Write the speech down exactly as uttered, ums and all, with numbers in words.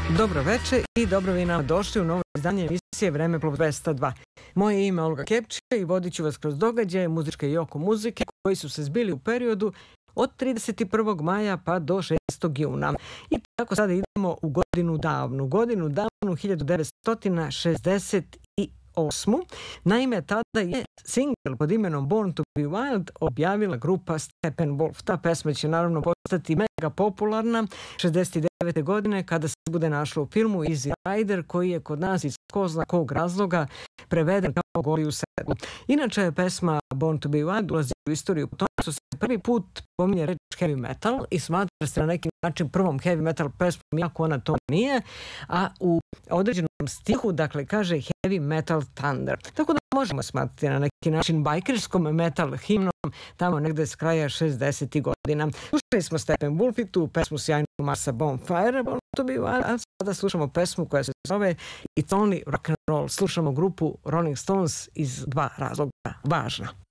Dobro veče i dobro vi nam došli u novo izdanje emisije Vremeplov dvesta dva. Moje ime je Olga Kepčija i vodit ću vas kroz događaje muzičke i oko muzike koji su se zbili u periodu od trideset prvog maja pa do šestog juna. I tako sada idemo u godinu davnu, godinu davnu hiljadu devetsto šezdeset osmu. Naime, tada je singl pod imenom Born to be Wild objavila grupa Steppenwolf. Ta pesma će naravno postati mega popularna šezdeset devete godine kada se bude našla u filmu Easy Rider, koji je kod nas iz ko zna kog razloga preveden kao Goli u sedlu. Inače je pesma Born to be Wild ulazi u istoriju po tome što se prvi put pominje reč heavy metal i smatra se na neki način prvom heavy metal pesmom, iako ona to nije, a u određenom stihu, dakle, kaže heavy metal thunder. Tako da možemo smatrati na neki način bajkerskom metal himnom tamo negde s kraja šezdesetih godina. Slušali smo Steppenwolf i tu pesmu sjajnu Marsa Bonfire, Born to be Wild, a sada slušamo pesmu koja se zove It's Only Rock and Roll. Slušamo grupu Rolling Stones iz dva razloga važna.